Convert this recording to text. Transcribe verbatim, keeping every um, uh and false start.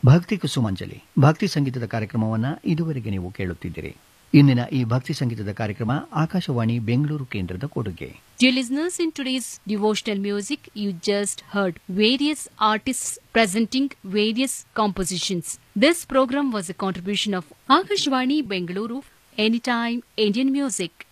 ಭಕ್ತಿ ಕುಸುಮಾಂಜಲಿ ಭಕ್ತಿ ಸಂಗೀತದ ಕಾರ್ಯಕ್ರಮವನ್ನು ಇದುವರೆಗೆ ನೀವು ಕೇಳುತ್ತಿದ್ದೀರಿ. ಇಂದಿನ ಈ ಭಕ್ತಿ ಸಂಗೀತದ ಕಾರ್ಯಕ್ರಮ ಆಕಾಶವಾಣಿ ಬೆಂಗಳೂರು ಕೇಂದ್ರದ ಕೊಡುಗೆ. Dear listeners, in today's devotional music, you just heard various artists presenting various compositions. This program was a contribution of Akashvani Bengaluru, Anytime Indian Music.